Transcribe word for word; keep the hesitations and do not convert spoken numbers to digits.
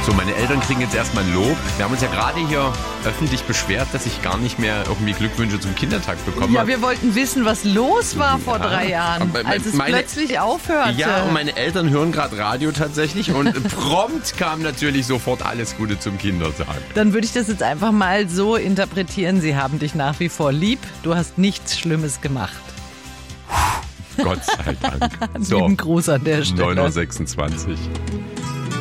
So, meine Eltern kriegen jetzt erstmal ein Lob. Wir haben uns ja gerade hier öffentlich beschwert, dass ich gar nicht mehr irgendwie Glückwünsche zum Kindertag bekomme. Ja, wir wollten wissen, was los war vor Ja, drei Jahren, aber als es meine- plötzlich aufhörte. Ja, und meine Eltern hören gerade Radio tatsächlich und prompt kam natürlich sofort alles Gute zum Kindertag. Dann würde ich das jetzt einfach mal so interpretieren, sie haben dich nach wie vor lieb, du hast nichts Schlimmes gemacht. Gott sei Dank. So, Lieben Gruß an der Stelle. neun Uhr sechsundzwanzig.